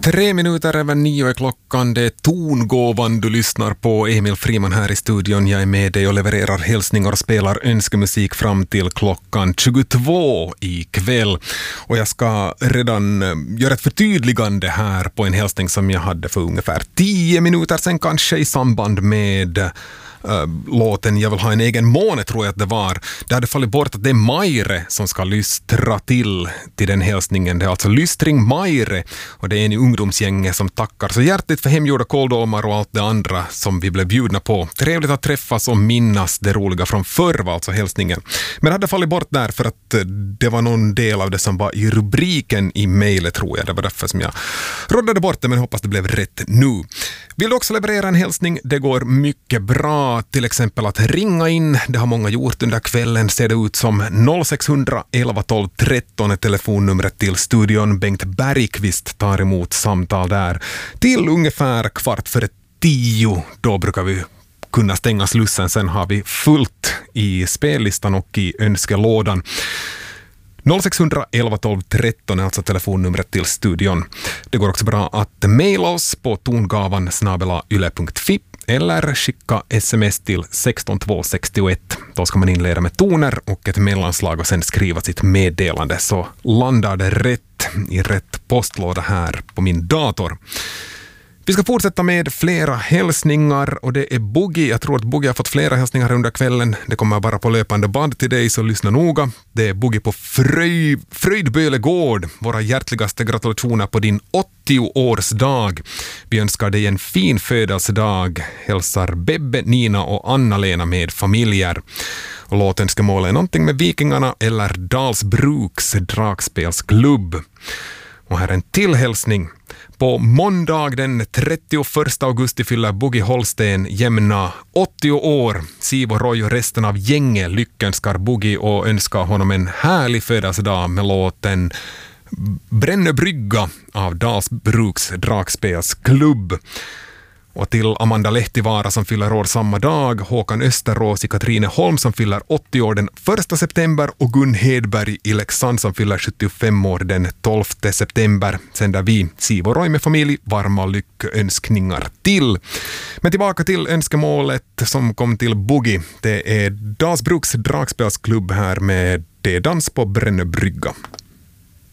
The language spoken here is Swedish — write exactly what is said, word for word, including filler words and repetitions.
Tre minuter över nio är klockan, det är tongåvan du lyssnar på. Emil Friman här i studion, jag är med dig och levererar hälsningar och spelar önskemusik fram till klockan tjugotvå ikväll. Och jag ska redan göra ett förtydligande här på en hälsning som jag hade för ungefär tio minuter sedan, kanske i samband med Uh, låten Jag vill ha en egen måne, tror jag att det var. Det hade fallit bort att det är Maire som ska lystra till till den hälsningen. Det är alltså Lystring Maire, och det är en i ungdomsgänget som tackar så hjärtligt för hemgjorda kåldolmar och allt det andra som vi blev bjudna på. Trevligt att träffas och minnas det roliga från förr, var alltså hälsningen. Men det hade fallit bort där för att det var någon del av det som var i rubriken i mejlet, tror jag. Det var därför som jag roddade bort det, men hoppas det blev rätt nu. Vill du också leverera en hälsning? Det går mycket bra. Till exempel att ringa in. Det har många gjort under kvällen. Ser det ut som noll sex noll noll elva tolv tretton är telefonnumret till studion. Bengt Bergqvist tar emot samtal där till ungefär kvart före tio. Då brukar vi kunna stänga slussen. Sen har vi fullt i spellistan och i önskelådan. noll sex noll noll elva tolv tretton är alltså telefonnumret till studion. Det går också bra att mejla oss på tongavan snabel-a yle punkt fi eller skicka sms till sexton två sextioett. Då ska man inleda med toner och ett mellanslag och sen skriva sitt meddelande, så landar det rätt i rätt postlåda här på min dator. Vi ska fortsätta med flera hälsningar och det är Boogie. Jag tror att Boogie har fått flera hälsningar under kvällen. Det kommer bara på löpande band till dig, så lyssna noga. Det är Boogie på Fröj, Fröjdbölegård. Våra hjärtligaste gratulationer på din åttio-årsdag. Vi önskar dig en fin födelsedag. Hälsar Bebbe, Nina och Anna-Lena med familjer. Och låtönskemål är någonting med Vikingarna eller Dalsbruks dragspelsklubb. Och här är en tillhälsning. På måndag den trettioförsta augusti fyller Boogie Holsten jämna åttio år. Siv och Roy och resten av gänget lyckönskar Boogie och önskar honom en härlig födelsedag med låten Brännö brygga av Dalsbruks dragspelsklubb. Och till Amanda Lehtivara som fyller år samma dag, Håkan Österås i Katrineholm som fyller åttio år den första september och Gun Hedberg i Leksand som fyller sjuttiofem år den tolfte september. Sänder vi Siv och Roy med familj varma lyckönskningar till. Men tillbaka till önskemålet som kom till Boogie. Det är Dalsbruks dragspelsklubb här med Det dans på Brännö brygga.